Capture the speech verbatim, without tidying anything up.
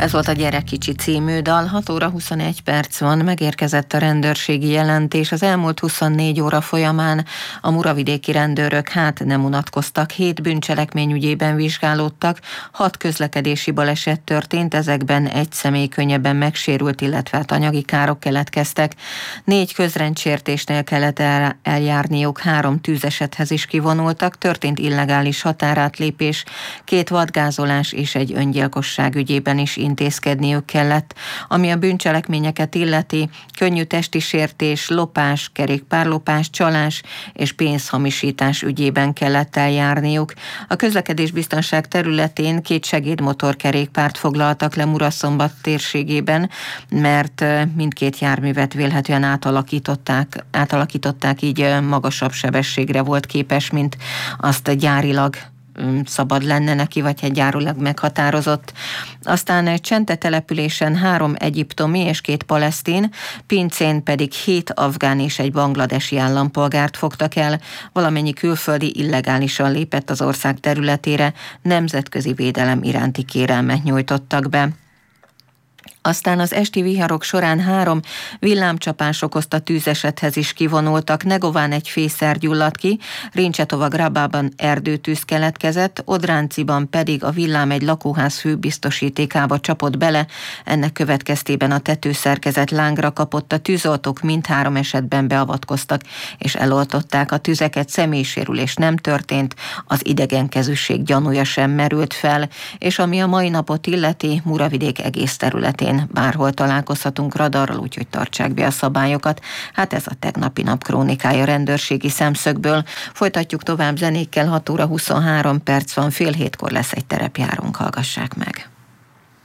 Ez volt a Gyerekkicsi című dal, hat óra huszonegy perc van, megérkezett a rendőrségi jelentés. Az elmúlt huszonnégy óra folyamán a muravidéki rendőrök hát nem unatkoztak, hét bűncselekmény ügyében vizsgálódtak, hat közlekedési baleset történt, ezekben egy személy könnyebben megsérült, illetve hát anyagi károk keletkeztek. Négy közrendsértésnél kellett el, eljárniuk, három tűzesethez is kivonultak, történt illegális határátlépés, két vadgázolás és egy öngyilkosság ügyében is intézkedniük kellett. Ami a bűncselekményeket illeti, könnyű testi sértés, lopás, kerékpárlopás, csalás és pénzhamisítás ügyében kellett eljárniuk. A közlekedésbiztonság területén két segédmotorkerékpárt foglaltak le Muraszombat térségében, mert mindkét járművet vélhetően átalakították, átalakították, így magasabb sebességre volt képes, mint azt gyárilag szabad lenne neki, vagy egy gyárilag meghatározott. Aztán Csente településen három egyiptomi és két palesztin, Pincén pedig hét afgán és egy bangladesi állampolgárt fogtak el, valamennyi külföldi illegálisan lépett az ország területére, nemzetközi védelem iránti kérelmet nyújtottak be. Aztán az esti viharok során három villámcsapás okozta tűzesethez is kivonultak. Negován egy fészer gyulladt ki, Rincsetova Grabában erdőtűz keletkezett, Odránciban pedig a villám egy lakóház főbiztosítékába csapott bele, ennek következtében a tetőszerkezet lángra kapott, a tűzoltók mindhárom esetben beavatkoztak és eloltották a tüzeket, személysérülés nem történt, az idegenkezűség gyanúja sem merült fel, és ami a mai napot illeti, Muravidék egész területén bárhol találkozhatunk radarral, úgyhogy tartsák be a szabályokat. Hát ez a tegnapi nap krónikája rendőrségi szemszögből. Folytatjuk tovább zenékkel, hat óra huszonhárom perc van, fél hétkor lesz egy terepjárónk, hallgassák meg.